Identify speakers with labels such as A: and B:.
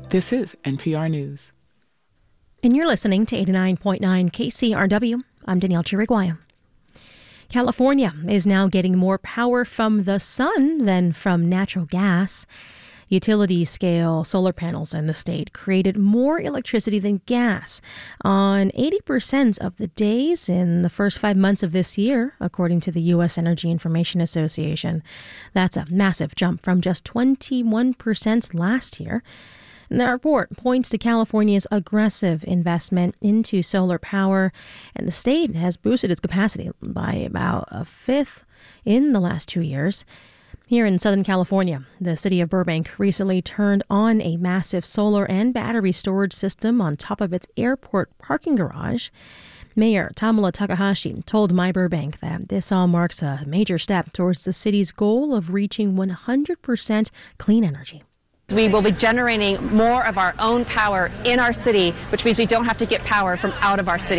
A: This is NPR News.
B: And you're listening to 89.9 KCRW. I'm Danielle Chiriguaya. California is now getting more power from the sun than from natural gas. Utility-scale solar panels in the state created more electricity than gas on 80% of the days in the first 5 months of this year, according to the U.S. Energy Information Association. That's a massive jump from just 21% last year. And the report points to California's aggressive investment into solar power, and the state has boosted its capacity by about a fifth in the last 2 years. Here in Southern California, the city of Burbank recently turned on a massive solar and battery storage system on top of its airport parking garage. Mayor Tamala Takahashi told My Burbank that this all marks a major step towards the city's goal of reaching 100% clean energy.
C: We will be generating more of our own power in our city, which means we don't have to get power from out of our city.